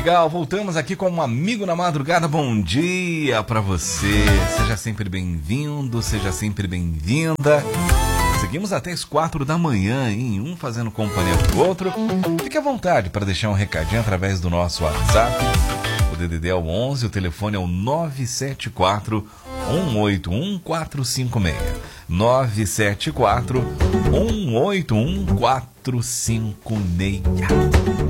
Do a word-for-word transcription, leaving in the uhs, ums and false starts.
Legal, voltamos aqui com um amigo na madrugada. Bom dia pra você. Seja sempre bem-vindo, seja sempre bem-vinda. Seguimos até as quatro da manhã, hein? Um fazendo companhia pro outro. Fique à vontade para deixar um recadinho através do nosso WhatsApp. O D D D é o onze, o telefone é o nove sete quatro, um oito um, quatro cinco seis. nove sete quatro, um oito um, quatro cinco seis.